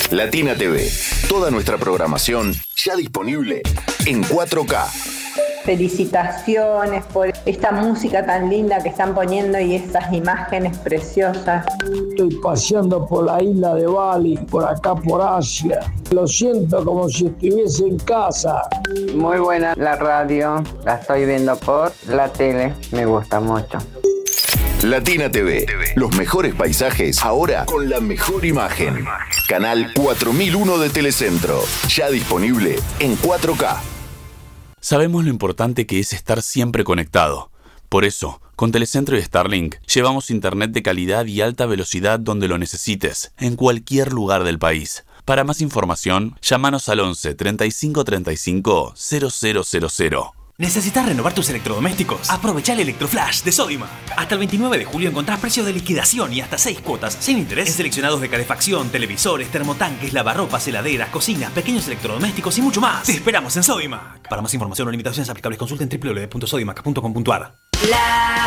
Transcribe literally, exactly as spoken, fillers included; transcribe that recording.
Latina T V. Toda nuestra programación ya disponible en cuatro K. Felicitaciones por esta música tan linda que están poniendo y estas imágenes preciosas. Estoy paseando por la isla de Bali, por acá por Asia. Lo siento como si estuviese en casa. Muy buena la radio, la estoy viendo por la tele, me gusta mucho. Latina T V. Los mejores paisajes ahora con la mejor imagen. Canal cuatro mil uno de Telecentro. Ya disponible en cuatro K. Sabemos lo importante que es estar siempre conectado. Por eso, con Telecentro y Starlink, llevamos internet de calidad y alta velocidad donde lo necesites, en cualquier lugar del país. Para más información, llámanos al once, treinta y cinco, treinta y cinco, cero cero cero cero. ¿Necesitas renovar tus electrodomésticos? Aprovecha el Electroflash de Sodimac. Hasta el veintinueve de julio encontrás precios de liquidación y hasta seis cuotas sin interés en seleccionados de calefacción, televisores, termotanques, lavarropas, heladeras, cocinas, pequeños electrodomésticos y mucho más. Te esperamos en Sodimac. Para más información o limitaciones aplicables, consulta en doble u doble u doble u punto sodimac punto com punto a r. La